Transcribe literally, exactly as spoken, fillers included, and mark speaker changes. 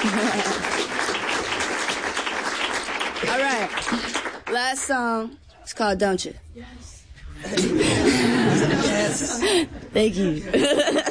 Speaker 1: All right. Last song. It's called Don't You?
Speaker 2: Yes. Yes.
Speaker 1: Thank you.